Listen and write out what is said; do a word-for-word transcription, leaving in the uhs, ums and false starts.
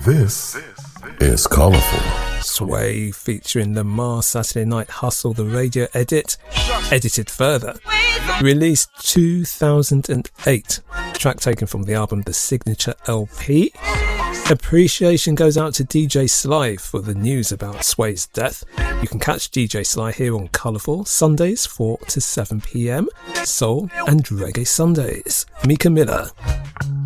This is Colourful. Sway featuring Lamar, Saturday Night Hustle, the radio edit, edited further. Released two thousand eight. Track taken from the album The Signature L P. Appreciation goes out to D J Sly for the news about Sway's death. You can catch D J Sly here on Colourful, Sundays four to seven p m, Soul and Reggae Sundays. Mika Miller.